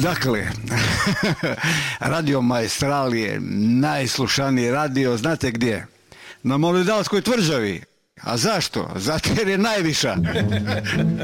Dakle, Radio Maestral je najslušaniji radio, znate gdje? Na Moldavskoj tvrđavi. A zašto? Zato jer je najviša.